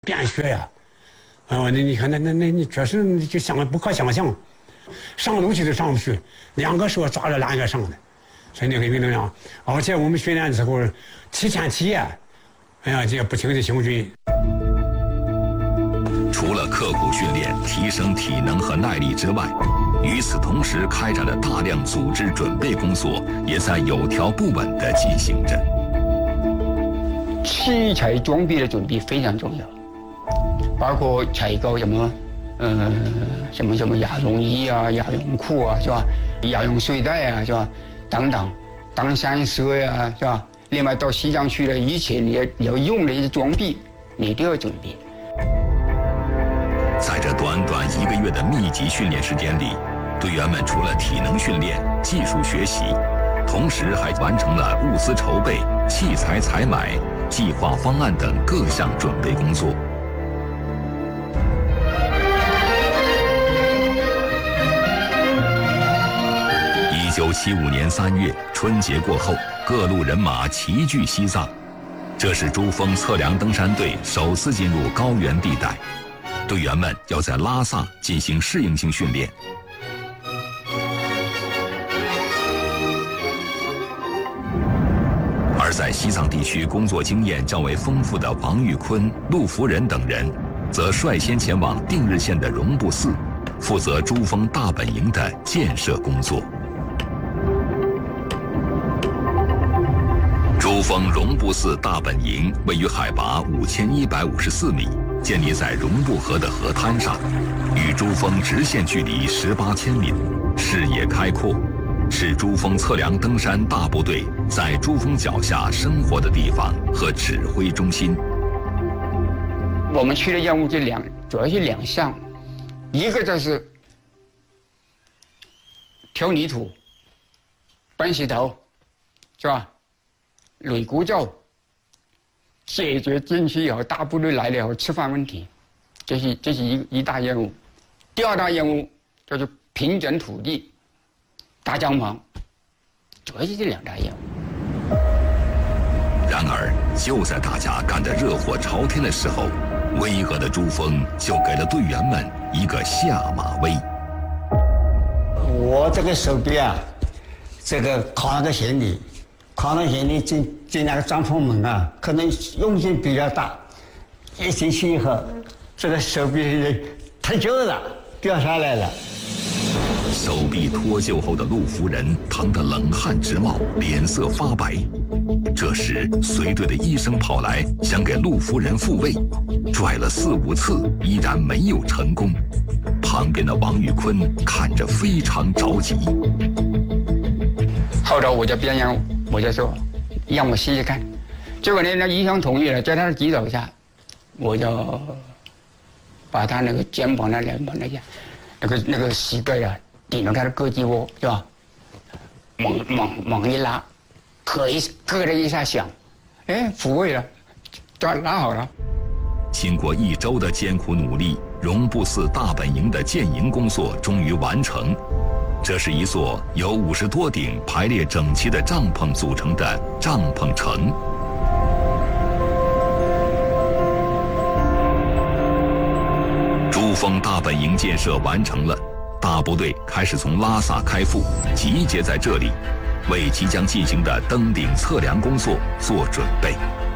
便学呀。你看你确实就不可想象，上楼梯都上不去，2个手抓着栏杆上的，所以那个运动量，而且我们训练的时候提前体验，这个不停的行军。 除了刻苦训练、提升体能和耐力之外，与此同时开展了大量组织准备工作，也在有条不紊地进行着。 器材装备的准备非常重要，包括采购什么亚绒衣啊、亚绒裤啊，是吧？亚绒睡袋啊，是吧？等等，登山蛇呀，是吧？另外到西藏去了，一切你要用的一些装备，你都要准备。 在这短短1个月的密集训练时间里，队员们除了体能训练、技术学习，同时还完成了物资筹备、器材采买、计划方案等各项准备工作。1975年3月，春节过后，各路人马齐聚西藏，这是珠峰测量登山队首次进入高原地带。队员们要在拉萨进行适应性训练。而在西藏地区工作经验较为丰富的王玉坤、陆福仁等人，则率先前往定日县的绒布寺，负责珠峰大本营的建设工作。珠峰绒布寺大本营位于海拔5154米，建立在绒布河的河滩上，与珠峰直线距离18千米，视野开阔，是珠峰测量登山大部队在珠峰脚下生活的地方和指挥中心。 我们去的任务主要是2项，一个就是挑泥土、搬石头，是吧？垒谷灶，解决进去以后大部队来了以后吃饭问题，这是一大任务。第2大任务就是平整土地、搭帐篷，主要是这2大任务。 然而，就在大家干得热火朝天的时候，巍峨的珠峰就给了队员们一个下马威。 我这个手臂啊，这个扛着行李进那个帐篷门啊，可能用劲比较大，一进去以后，这个手臂太旧了，掉下来了。 手臂脱臼后的陆福仁疼得冷汗直冒，脸色发白。这时，随队的医生跑来，想给陆福仁复位，拽了4、5次，依然没有成功。旁边的王玉坤看着非常着急。 后来我在边上，我就说，让我试试看。结果呢，那医生同意了，在他的指导下，我就把他那个肩膀那个膝盖啊，顶着他的胳肢窝，是吧？猛一拉，咯的一下响，复位了，拉好了。 经过1周的艰苦努力，绒布寺大本营的建营工作终于完成。这是一座由50多顶排列整齐的帐篷组成的帐篷城。珠峰大本营建设完成了，大部队开始从拉萨开赴，集结在这里，为即将进行的登顶测量工作做准备。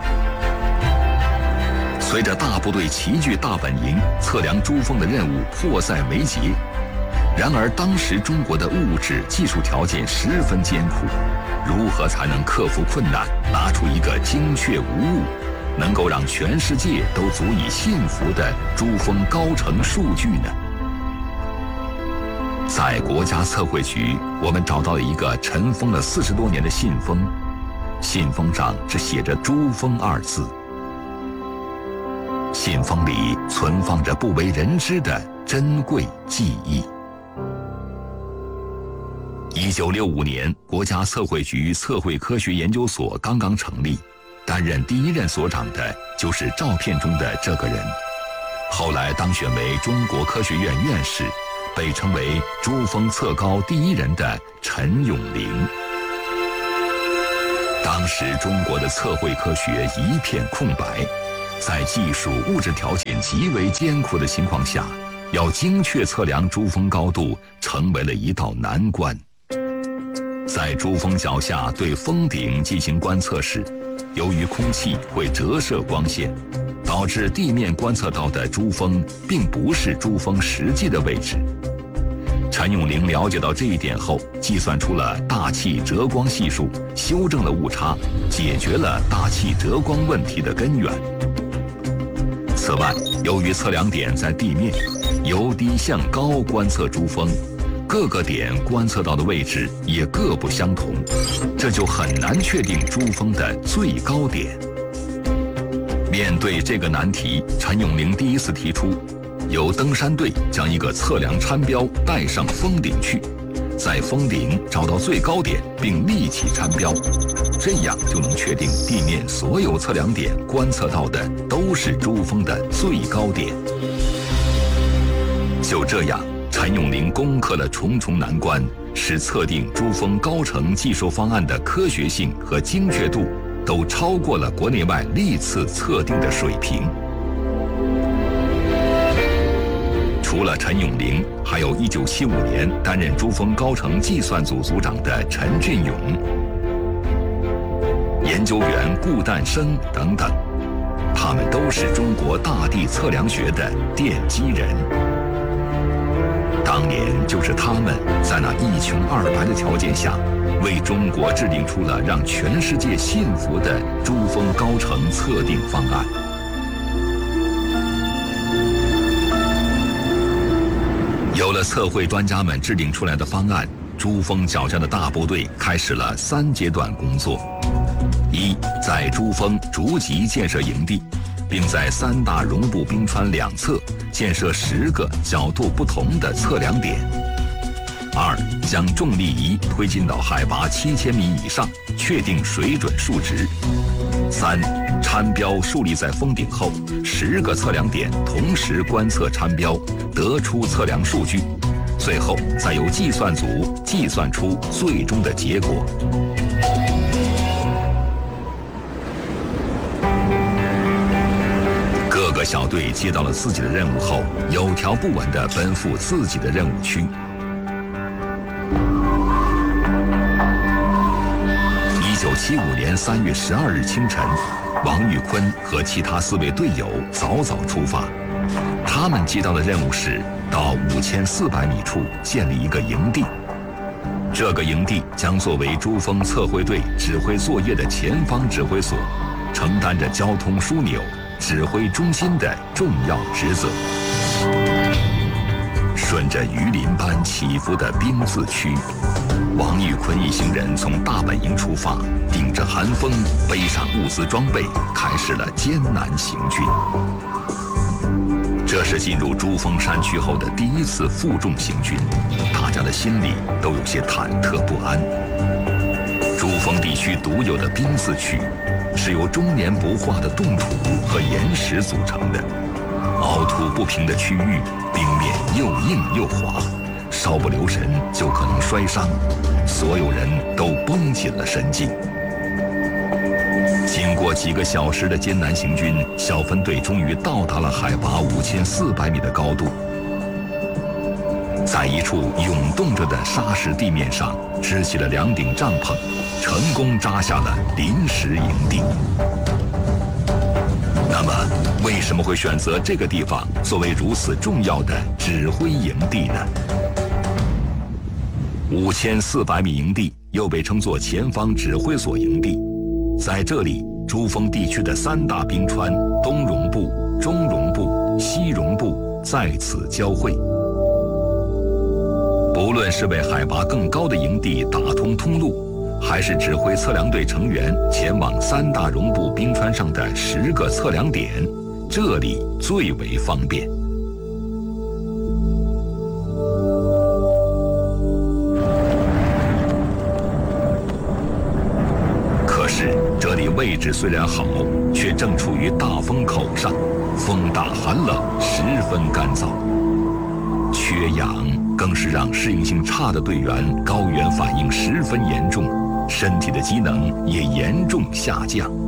随着大部队齐聚大本营，测量珠峰的任务迫在眉睫。然而，当时中国的物质技术条件十分艰苦，如何才能克服困难，拿出一个精确无误，能够让全世界都足以信服的珠峰高程数据呢？在国家测绘局，我们找到了一个尘封了40多年的信封，信封上只写着“珠峰”2字。信封里存放着不为人知的珍贵记忆。1965年，国家测绘局测绘科学研究所刚刚成立，担任第1任所长的就是照片中的这个人，后来当选为中国科学院院士，被称为珠峰测高第1人的陈永龄。当时中国的测绘科学一片空白， 在技术物质条件极为艰苦的情况下，要精确测量珠峰高度成为了一道难关。在珠峰脚下对峰顶进行观测时，由于空气会折射光线，导致地面观测到的珠峰并不是珠峰实际的位置。陈永龄了解到这一点后，计算出了大气折光系数，修正了误差，解决了大气折光问题的根源。此外，由于测量点在地面，由低向高观测珠峰，各个点观测到的位置也各不相同，这就很难确定珠峰的最高点。面对这个难题，陈永龄第一次提出，由登山队将一个测量参标带上峰顶去，在峰顶找到最高点并立起参标，这样就能确定地面所有测量点观测到的都是珠峰的最高点。就这样，陈永龄攻克了重重难关，使测定珠峰高程技术方案的科学性和精确度都超过了国内外历次测定的水平。除了陈永龄，还有1975年担任珠峰高程计算组组长的陈俊勇、研究员顾诞生等等，他们都是中国大地测量学的奠基人。当年就是他们在那一穷二白的条件下，为中国制定出了让全世界信服的珠峰高程测定方案。有了测绘专家们制定出来的方案，珠峰脚下的大部队开始了3阶段工作：一，在珠峰逐级建设营地，并在3大绒布冰川两侧建设10个角度不同的测量点；二，将重力仪推进到海拔7000米以上，确定水准数值；三，参标竖立在峰顶后，10个测量点同时观测参标，得出测量数据，最后再由计算组计算出最终的结果。各个小队接到了自己的任务后，有条不紊地奔赴自己的任务区。1975年3月12日清晨，王玉坤和其他4位队友早早出发。他们接到的任务是到5400米处建立一个营地，这个营地将作为珠峰测绘队指挥作业的前方指挥所，承担着交通枢纽、指挥中心的重要职责。顺着鱼鳞般起伏的冰字区，王玉坤一行人从大本营出发，顶着寒风，背上物资装备，开始了艰难行军。这是进入珠峰山区后的第一次负重行军，大家的心里都有些忐忑不安。珠峰地区独有的冰字区，是由终年不化的冻土和岩石组成的，凹凸不平的区域，冰面又硬又滑，稍不留神就可能摔伤，所有人都绷紧了神经。经过几个小时的艰难行军，小分队终于到达了海拔5400米的高度，在一处涌动着的沙石地面上支起了2顶帐篷，成功扎下了临时营地。那么，为什么会选择这个地方作为如此重要的指挥营地呢？5400米营地又被称作前方指挥所营地，在这里，珠峰地区的3大冰川东绒部、中绒部、西绒部在此交汇。不论是为海拔更高的营地打通通路，还是指挥测量队成员前往3大绒部冰川上的10个测量点，这里最为方便。可是这里位置虽然好，却正处于大风口上，风大寒冷，十分干燥。缺氧更是让适应性差的队员高原反应十分严重，身体的机能也严重下降。